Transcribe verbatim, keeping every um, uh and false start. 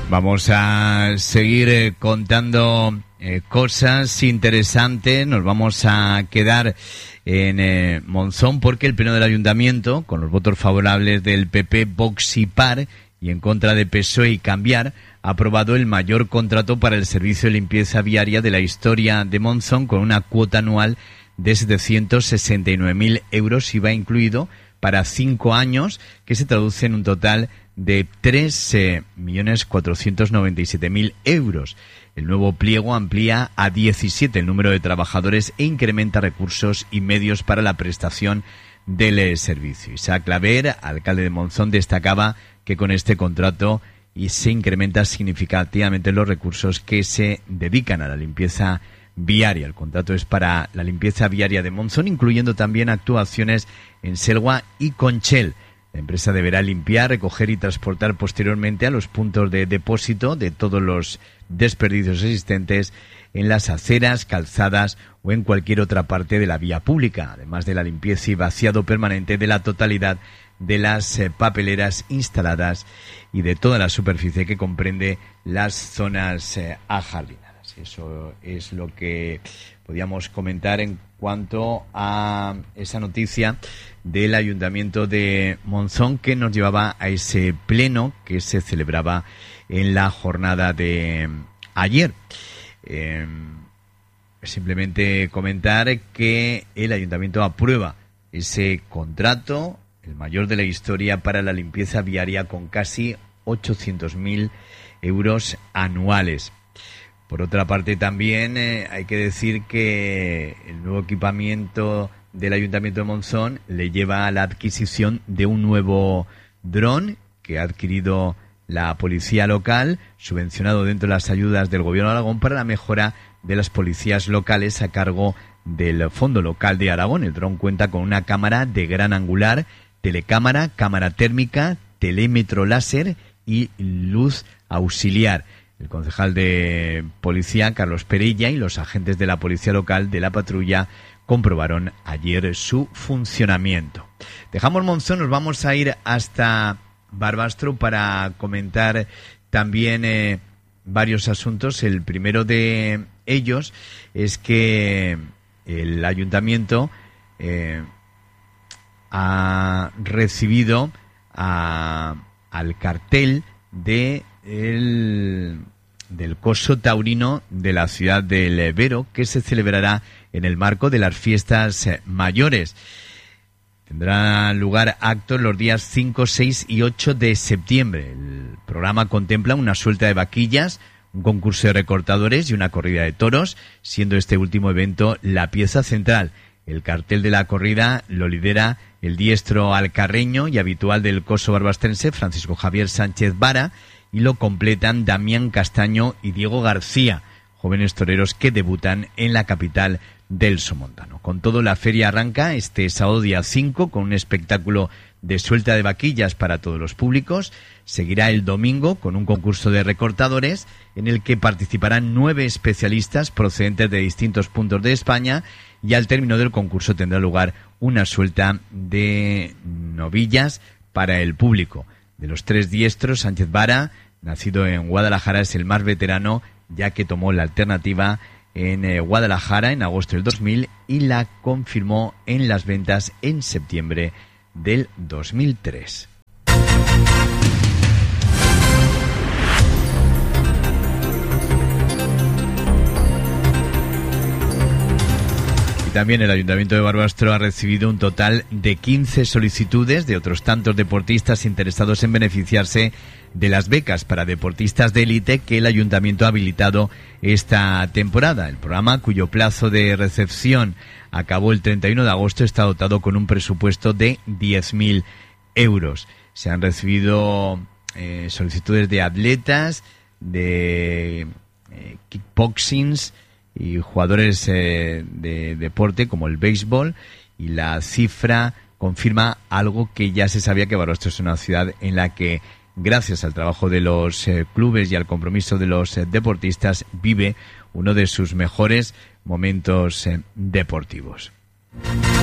Vamos a seguir eh, contando eh, cosas interesantes. Nos vamos a quedar en eh, Monzón porque el Pleno del Ayuntamiento, con los votos favorables del P P, Vox y P A R y en contra de P S O E y Cambiar, ha aprobado el mayor contrato para el servicio de limpieza viaria de la historia de Monzón, con una cuota anual de setecientos sesenta y nueve mil euros, I V A incluido, para cinco años, que se traduce en un total de tres millones cuatrocientos noventa y siete mil euros. El nuevo pliego amplía a diecisiete el número de trabajadores e incrementa recursos y medios para la prestación del servicio. Isaac Claver, alcalde de Monzón, destacaba que con este contrato y se incrementa significativamente los recursos que se dedican a la limpieza viaria. El contrato es para la limpieza viaria de Monzón, incluyendo también actuaciones en Selva y Conchel. La empresa deberá limpiar, recoger y transportar posteriormente a los puntos de depósito de todos los desperdicios existentes en las aceras, calzadas o en cualquier otra parte de la vía pública, además de la limpieza y vaciado permanente de la totalidad de las eh, papeleras instaladas y de toda la superficie que comprende las zonas eh, ajardinadas. Eso es lo que podíamos comentar en cuanto a esa noticia del Ayuntamiento de Monzón, que nos llevaba a ese pleno que se celebraba en la jornada de ayer. Eh, simplemente comentar que el Ayuntamiento aprueba ese contrato, el mayor de la historia, para la limpieza viaria, con casi ochocientos mil euros anuales. Por otra parte, también eh, hay que decir que el nuevo equipamiento del Ayuntamiento de Monzón le lleva a la adquisición de un nuevo dron que ha adquirido la policía local, subvencionado dentro de las ayudas del Gobierno de Aragón, para la mejora de las policías locales a cargo del Fondo Local de Aragón. El dron cuenta con una cámara de gran angular, telecámara, cámara térmica, telémetro láser y luz auxiliar. El concejal de policía, Carlos Perella, y los agentes de la policía local de la patrulla comprobaron ayer su funcionamiento. Dejamos Monzón, nos vamos a ir hasta Barbastro para comentar también eh, varios asuntos. El primero de ellos es que el ayuntamiento eh, ha recibido a, al cartel de el, del coso taurino de la ciudad del Vero, que se celebrará en el marco de las fiestas mayores. Tendrá lugar actos los días cinco, seis y ocho de septiembre. El programa contempla una suelta de vaquillas, un concurso de recortadores y una corrida de toros, siendo este último evento la pieza central. El cartel de la corrida lo lidera el diestro alcarreño y habitual del coso barbastrense, Francisco Javier Sánchez Vara, y lo completan Damián Castaño y Diego García, jóvenes toreros que debutan en la capital del Somontano. Con todo, la feria arranca este sábado día cinco con un espectáculo de suelta de vaquillas para todos los públicos. Seguirá el domingo con un concurso de recortadores en el que participarán nueve especialistas procedentes de distintos puntos de España, y al término del concurso tendrá lugar una suelta de novillas para el público. De los tres diestros, Sánchez Vara, nacido en Guadalajara, es el más veterano, ya que tomó la alternativa en eh, Guadalajara en agosto del dos mil y la confirmó en las ventas en septiembre del dos mil tres. También el Ayuntamiento de Barbastro ha recibido un total de quince solicitudes de otros tantos deportistas interesados en beneficiarse de las becas para deportistas de élite que el Ayuntamiento ha habilitado esta temporada. El programa, cuyo plazo de recepción acabó el treinta y uno de agosto, está dotado con un presupuesto de diez mil euros. Se han recibido eh, solicitudes de atletas, de eh, kickboxings y jugadores eh, de deporte como el béisbol, y la cifra confirma algo que ya se sabía, que Barbastro es una ciudad en la que, gracias al trabajo de los eh, clubes y al compromiso de los eh, deportistas, vive uno de sus mejores momentos eh, deportivos.